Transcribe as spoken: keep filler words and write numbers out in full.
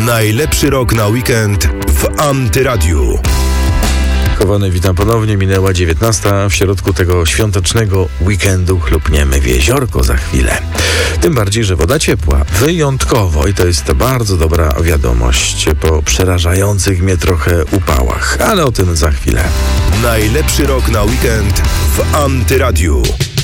Najlepszy rok na weekend w Antyradiu. Chowany, witam ponownie. Minęła dziewiętnasta. W środku tego świątecznego weekendu chlupniemy w jeziorko za chwilę. Tym bardziej, że woda ciepła. Wyjątkowo. I to jest bardzo dobra wiadomość po przerażających mnie trochę upałach. Ale o tym za chwilę. Najlepszy rok na weekend w Antyradiu.